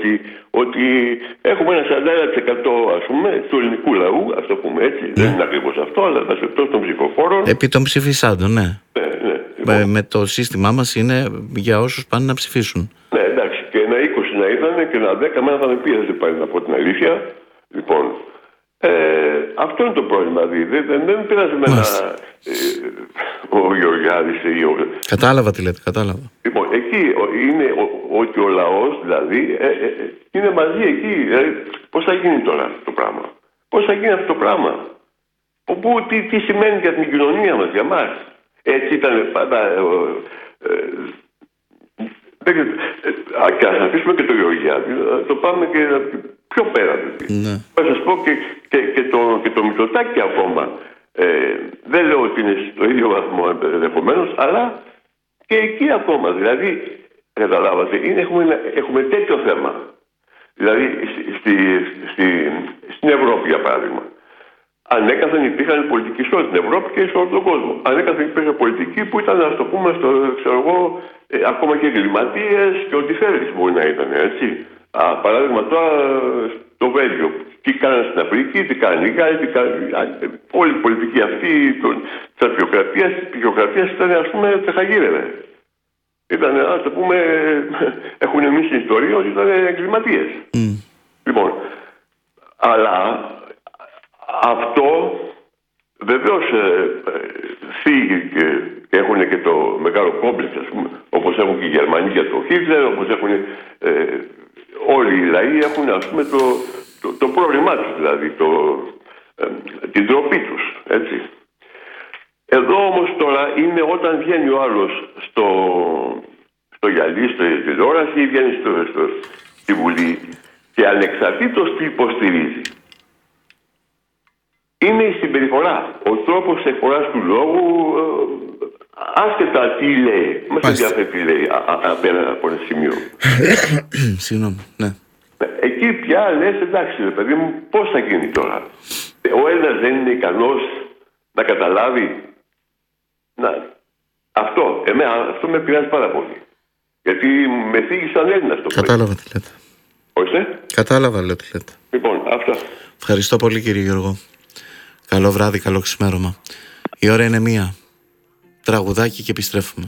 ότι έχουμε ένα 40% ας πούμε του ελληνικού λαού, ας το πούμε έτσι, δεν είναι ακριβώς αυτό, αλλά εκτός των ψηφοφόρων. Επί των ψηφισάντων, ναι. Λοιπόν. Με το σύστημά μας είναι για όσους πάνε να ψηφίσουν. Ναι, εντάξει, και ένα 20 να ήταν και ένα 10 μένα θα με πίεζε πάλι, να πω την αλήθεια. Λοιπόν, αυτό είναι το πρόβλημα. Δεν πειράζει με ο Γεωργιάδης ή ο... Κατάλαβα τι λέτε, κατάλαβα. Λοιπόν, εκεί είναι ότι ο λαός δηλαδή είναι μαζί εκεί. Δηλαδή, πώς θα γίνει τώρα αυτό το πράγμα? Πώς θα γίνει αυτό το πράγμα? Τι σημαίνει για την κοινωνία μας, για μας? Έτσι ήταν πάντα... Και ας αφήσουμε και το Γεωργιάδη, το πάμε και πιο πέρα. Ναι. Θα σας πω και το Μητσοτάκη ακόμα. Δεν λέω ότι είναι στο ίδιο βαθμό ενδεχομένως, αλλά και εκεί ακόμα. Δηλαδή, καταλάβατε, έχουμε τέτοιο θέμα. Δηλαδή, στην Ευρώπη, για παράδειγμα, ανέκαθεν υπήρχαν πολιτικοί σε όλη την Ευρώπη και σε όλο τον κόσμο. Ανέκαθεν υπήρχε πολιτικοί που ήταν, ας το πούμε, ακόμα και εγκληματίες και ό,τι θέλεις μπορεί να ήταν, έτσι. Παράδειγμα τώρα το Βέλγιο. Τι κάνανε στην Αφρική, τι κάνανε οι Γάλλοι, όλη η πολιτική αυτή της απεικιοκρατίας ήταν, ας πούμε, τρεχαγύρευε. Ήταν, ας το πούμε, έχουν εμείς την ιστορία ότι ήταν εγκληματίες. Λοιπόν, αλλά αυτό βεβαίως φύγει και έχουν και το μεγάλο κόμπλεξ, ας πούμε, όπως έχουν και οι Γερμανοί για το Χίτλερ, όπως έχουν όλοι οι λαοί έχουν, ας πούμε, το πρόβλημά τους, δηλαδή την τροπή τους, έτσι. Εδώ όμως τώρα είναι όταν βγαίνει ο άλλος στο γυαλί, στη τηλεόραση ή βγαίνει στη Βουλή και ανεξαρτήτως τι υποστηρίζει. Είναι η συμπεριφορά, ο τρόπος εκφοράς του λόγου, άσχετα τι λέει, μας ενδιαφέρει τι λέει απέναντι από ένα σημείο. Συγγνώμη, ναι. Εκεί πια λες, εντάξει ρε παιδί μου, πώς θα γίνει τώρα? Ο Έλληνας δεν είναι ικανός να καταλάβει. Αυτό με πειράζει πάρα πολύ. Γιατί με θίγει σαν Έλληνας το πρωί. Κατάλαβα τι λέτε. Ορίστε. Κατάλαβα λέω τι λέτε. Λοιπόν, αυτά. Ευχαριστώ πολύ κύριε Γιώργο. Καλό βράδυ, καλό ξημέρωμα. Η ώρα είναι 1. Τραγουδάκι και επιστρέφουμε.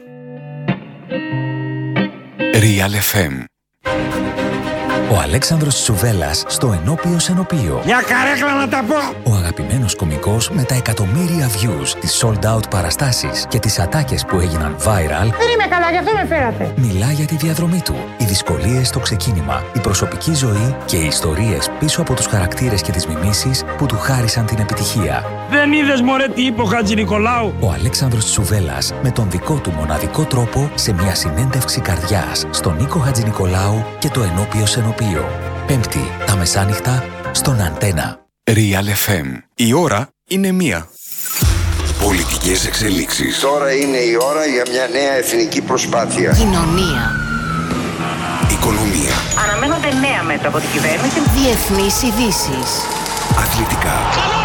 Real FM. Ο Αλέξανδρος Τσουβέλλας στο Ενώπιο Ενωπείο. Μια καρέκλα να τα πω! Ο αγαπημένος κωμικός με τα εκατομμύρια views, τις sold out παραστάσεις και τις ατάκες που έγιναν viral. Δεν είμαι καλά, γι' αυτό με φέρατε. Μιλά για τη διαδρομή του, οι δυσκολίες στο ξεκίνημα, η προσωπική ζωή και οι ιστορίες πίσω από τους χαρακτήρες και τις μιμήσεις που του χάρισαν την επιτυχία. Δεν είδες μωρέ τι είπε ο Χατζηνικολάου? Ο Αλέξανδρος Τσουβέλλας με τον δικό του μοναδικό τρόπο σε μια συνέντευξη καρδιάς στον Νίκο Χατζηνικολάου και το Ενώπιο Ενωπείο. Πέμπτη τα μεσάνυχτα στον Αντένα. Real FM. Η ώρα είναι 1. Πολιτικές εξελίξεις. Τώρα είναι η ώρα για μια νέα εθνική προσπάθεια. Κοινωνία. Οικονομία. Αναμένονται νέα μέτρα από την κυβέρνηση. Διεθνείς ειδήσεις. Αθλητικά.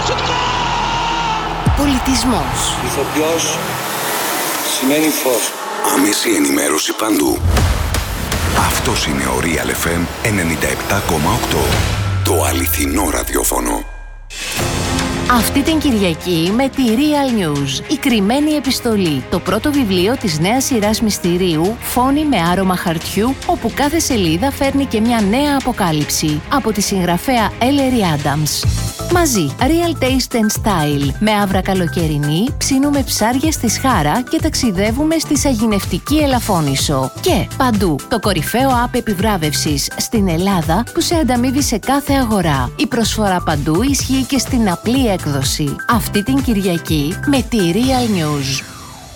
Πολιτισμός. Ηθοποιός σημαίνει φως. Άμεση ενημέρωση παντού. Αυτός είναι ο Real FM 97,8. Το αληθινό ραδιόφωνο. Αυτή την Κυριακή με τη Real News, η κρυμμένη επιστολή, το πρώτο βιβλίο της νέας σειράς μυστηρίου «Φόνοι με άρωμα χαρτιού», όπου κάθε σελίδα φέρνει και μια νέα αποκάλυψη, από τη συγγραφέα Ellery Adams. Μαζί, Real Taste and Style, με άβρα καλοκαιρινή, ψήνουμε ψάρια στη Σχάρα και ταξιδεύουμε στη σαγηνευτική Ελαφώνησο. Και παντού, το κορυφαίο app επιβράβευσης στην Ελλάδα που σε ανταμείβει σε κάθε αγορά. Η προσφορά παντού ισχύει και στην απλή έκδοση. Αυτή την Κυριακή με τη Real News.